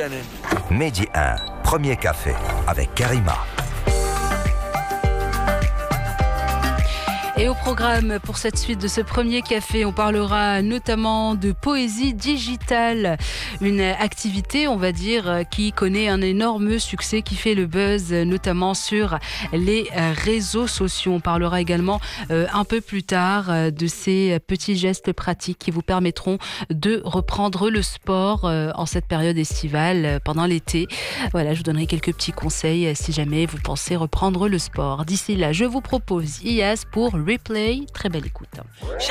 Midi 1, premier café avec Karima. Et au programme pour cette suite de ce premier café, on parlera notamment de poésie digitale, une activité, on va dire, qui connaît un énorme succès, qui fait le buzz, notamment sur les réseaux sociaux. On parlera également un peu plus tard de ces petits gestes pratiques qui vous permettront de reprendre le sport en cette période estivale, pendant l'été. Voilà, je vous donnerai quelques petits conseils si jamais vous pensez reprendre le sport. D'ici là, je vous propose IAS pour Replay. Très belle écoute.